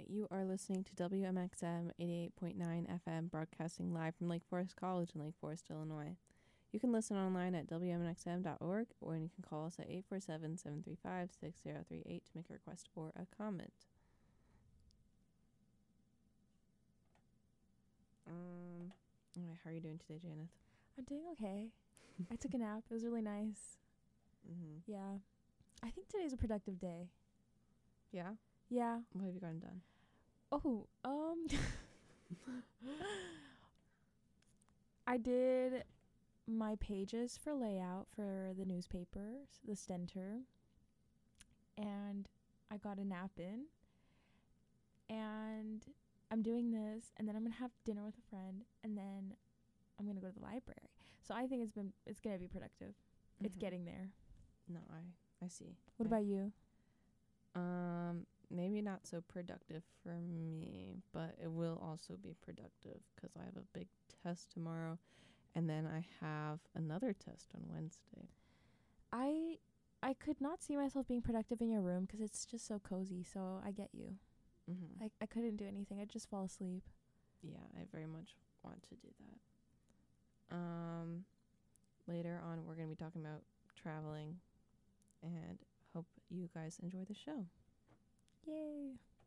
right, you are listening to WMXM 88.9 FM, broadcasting live from Lake Forest College in Lake Forest, Illinois. You can listen online at WMXM.org, or you can call us at 847-735-6038 to make a request or a comment. All right, how are you doing today, Janeth? I'm doing okay. I took a nap. It was really nice. Mm-hmm. Yeah. I think today's a productive day. Yeah? Yeah. What have you gotten done? Oh, I did my pages for layout for the newspaper, the Stentor, and I got a nap in. And I'm doing this, and then I'm gonna have dinner with a friend, and then I'm gonna go to the library. So I think it's gonna be productive. Mm-hmm. It's getting there. No, I see. What about you? Maybe not so productive for me, but it will also be productive because I have a big test tomorrow, and then I have another test on Wednesday. I could not see myself being productive in your room because it's just so cozy, so I get you. Mm-hmm. I couldn't do anything. I'd just fall asleep. Yeah, I very much want to do that. Later on, we're going to be talking about traveling, and hope you guys enjoy the show. Yay.